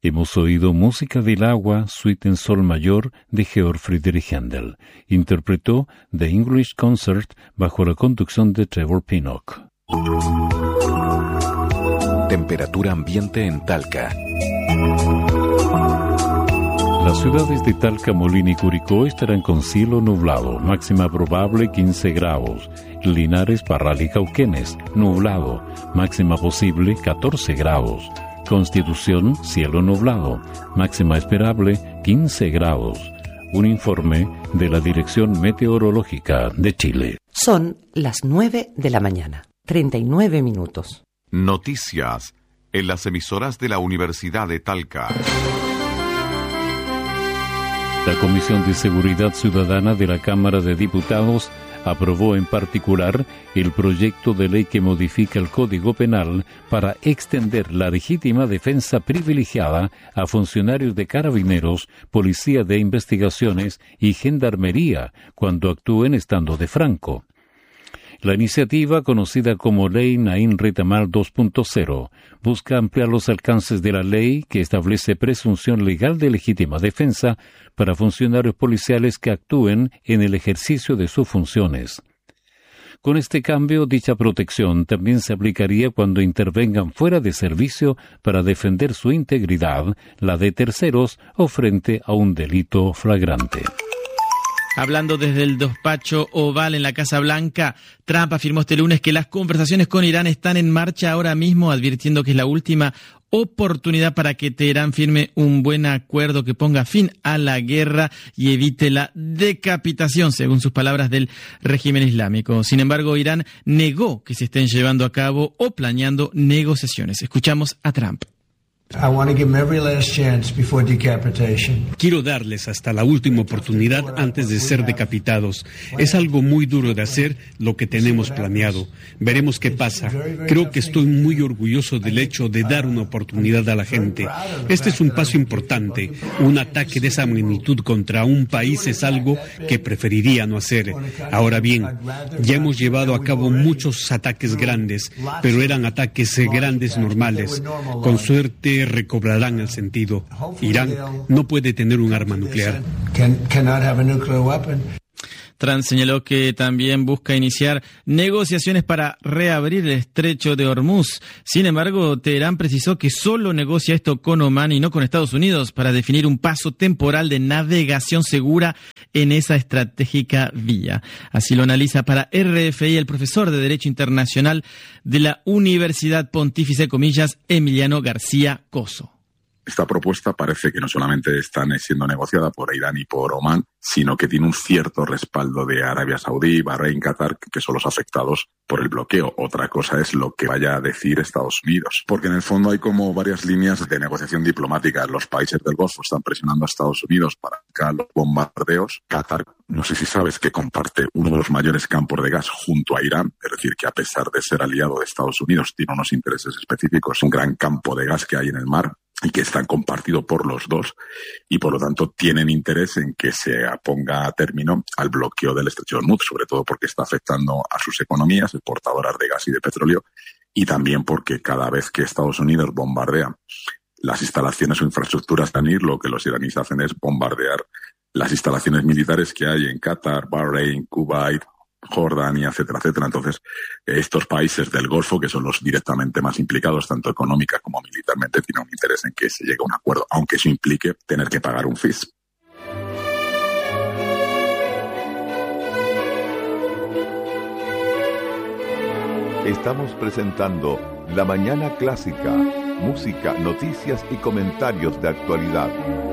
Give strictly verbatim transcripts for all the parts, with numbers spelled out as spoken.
Hemos oído Música del agua, Suite en sol mayor, de Georg Friedrich Händel. Interpretó The English Concert bajo la conducción de Trevor Pinnock. Temperatura ambiente en Talca. Las ciudades de Talca, Molina y Curicó estarán con cielo nublado, máxima probable quince grados. Linares, Parral y Cauquenes, nublado, máxima posible catorce grados. Constitución, cielo nublado, máxima esperable quince grados. Un informe de la Dirección Meteorológica de Chile. Son las nueve de la mañana, treinta y nueve minutos. Noticias en las emisoras de la Universidad de Talca. La Comisión de Seguridad Ciudadana de la Cámara de Diputados aprobó en particular el proyecto de ley que modifica el Código Penal para extender la legítima defensa privilegiada a funcionarios de carabineros, policía de investigaciones y gendarmería cuando actúen estando de franco. La iniciativa, conocida como Ley Naín Retamal dos punto cero, busca ampliar los alcances de la ley que establece presunción legal de legítima defensa para funcionarios policiales que actúen en el ejercicio de sus funciones. Con este cambio, dicha protección también se aplicaría cuando intervengan fuera de servicio para defender su integridad, la de terceros o frente a un delito flagrante. Hablando desde el despacho Oval en la Casa Blanca, Trump afirmó este lunes que las conversaciones con Irán están en marcha ahora mismo, advirtiendo que es la última oportunidad para que Teherán firme un buen acuerdo que ponga fin a la guerra y evite la decapitación, según sus palabras, del régimen islámico. Sin embargo, Irán negó que se estén llevando a cabo o planeando negociaciones. Escuchamos a Trump. Quiero darles hasta la última oportunidad antes de ser decapitados. Es algo muy duro de hacer lo que tenemos planeado. Veremos qué pasa. Creo que estoy muy orgulloso del hecho de dar una oportunidad a la gente. Este es un paso importante. Un ataque de esa magnitud contra un país es algo que preferiría no hacer. Ahora bien, ya hemos llevado a cabo muchos ataques grandes, pero eran ataques grandes normales. Con suerte recobrarán el sentido. Irán no puede tener un arma nuclear. Trump señaló que también busca iniciar negociaciones para reabrir el estrecho de Hormuz. Sin embargo, Teherán precisó que solo negocia esto con Omán y no con Estados Unidos para definir un paso temporal de navegación segura en esa estratégica vía. Así lo analiza para R F I el profesor de Derecho Internacional de la Universidad Pontífice, comillas, Emiliano García Coso. Esta propuesta parece que no solamente está siendo negociada por Irán y por Omán, sino que tiene un cierto respaldo de Arabia Saudí, Bahrein, Qatar, que son los afectados por el bloqueo. Otra cosa es lo que vaya a decir Estados Unidos, porque en el fondo hay como varias líneas de negociación diplomática. Los países del Golfo están presionando a Estados Unidos para que los bombardeos. Qatar, no sé si sabes que comparte uno de los mayores campos de gas junto a Irán, es decir, que a pesar de ser aliado de Estados Unidos, tiene unos intereses específicos, un gran campo de gas que hay en el mar, y que están compartidos por los dos, y por lo tanto tienen interés en que se ponga término al bloqueo del estrecho de Hormuz, sobre todo porque está afectando a sus economías exportadoras de gas y de petróleo, y también porque cada vez que Estados Unidos bombardea las instalaciones o infraestructuras de lo que los iraníes hacen es bombardear las instalaciones militares que hay en Qatar, Bahrein, Kuwait, Jordania, etcétera, etcétera. Entonces, estos países del Golfo, que son los directamente más implicados, tanto económica como militarmente, tienen un interés en que se llegue a un acuerdo, aunque eso implique tener que pagar un fee. Estamos presentando La Mañana Clásica, música, noticias y comentarios de actualidad.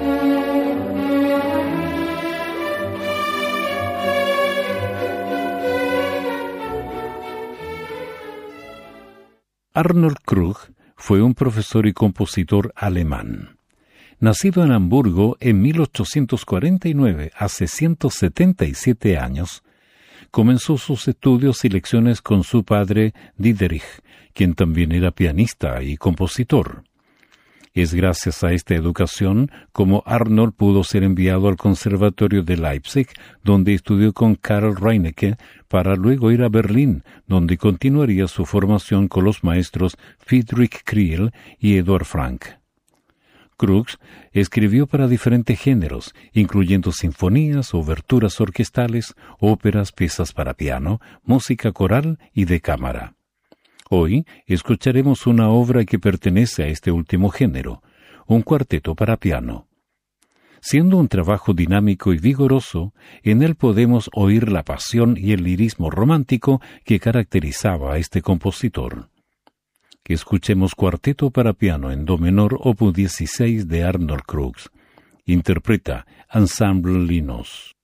Arnold Krug fue un profesor y compositor alemán. Nacido en Hamburgo en mil ochocientos cuarenta y nueve, hace ciento setenta y siete años, comenzó sus estudios y lecciones con su padre Dieterich, quien también era pianista y compositor. Es gracias a esta educación como Arnold pudo ser enviado al Conservatorio de Leipzig, donde estudió con Karl Reinecke, para luego ir a Berlín, donde continuaría su formación con los maestros Friedrich Kriel y Eduard Frank. Krug escribió para diferentes géneros, incluyendo sinfonías, oberturas orquestales, óperas, piezas para piano, música coral y de cámara. Hoy escucharemos una obra que pertenece a este último género, un cuarteto para piano. Siendo un trabajo dinámico y vigoroso, en él podemos oír la pasión y el lirismo romántico que caracterizaba a este compositor. Escuchemos Cuarteto para piano en do menor opus dieciséis de Arnold Krug. Interpreta Ensemble Linos.